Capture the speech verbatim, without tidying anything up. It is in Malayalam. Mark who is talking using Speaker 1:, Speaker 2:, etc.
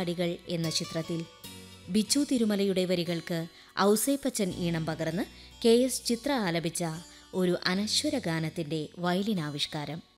Speaker 1: താടികൾ എന്ന ചിത്രത്തിൽ ബിച്ചു തിരുമലയുടെ വരികൾക്ക് ഔസേപ്പച്ചൻ ഈണം പകർന്ന് കെ എസ് ചിത്ര ആലപിച്ച ഒരു അനശ്വര ഗാനത്തിൻ്റെ വയലിനാവിഷ്കാരം.